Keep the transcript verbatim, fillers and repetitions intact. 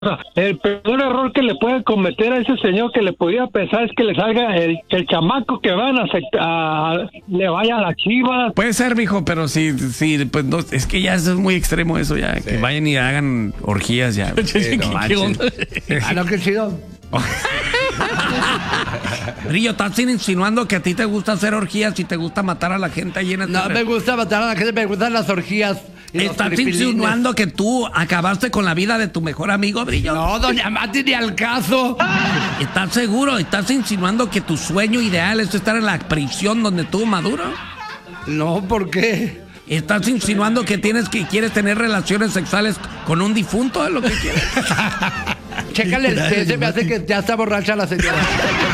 El peor error que le puede cometer a ese señor que le podía pensar es que le salga el, el chamaco que van a, a le vaya a las Chivas. Puede ser, mijo, pero sí, sí, pues no, es que ya eso es muy extremo eso ya, sí. Que vayan y hagan orgías ya. Sí, no, ¿Qué onda? Ah, no, qué chido. Brillo, estás insinuando que a ti te gusta hacer orgías y te gusta matar a la gente ahí en el No, me gusta matar a la gente, me gustan las orgías. ¿Estás insinuando que tú acabaste con la vida de tu mejor amigo, Brillo? No, doña Mati, ni al caso. ¿Estás seguro? ¿Estás insinuando que tu sueño ideal es estar en la prisión donde estuvo Maduro? No, ¿por qué? ¿Estás insinuando que tienes que quieres tener relaciones sexuales con un difunto? ¿Es lo que quieres? Chécale el té, se me hace que ya está borracha la señora.